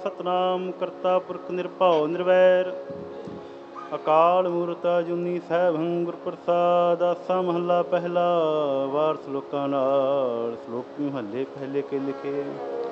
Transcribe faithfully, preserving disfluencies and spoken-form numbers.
ਸਤਨਾਮ ਕਰਤਾ ਪੁਰਖ ਨਿਰਭਉ ਨਿਰਵੈਰ ਅਕਾਲ ਮੂਰਤ ਅਜੂਨੀ ਸੈਭੰ ਗੁਰ ਪ੍ਰਸਾਦ। ਆਸਾ ਮਹੱਲਾ ਪਹਿਲਾ। ਵਾਰ ਸਲੋਕਾਂ ਨਾਲ। ਸਲੋਕ ਮਹੱਲੇ ਪਹਿਲੇ ਕੇ ਲਿਖੇ।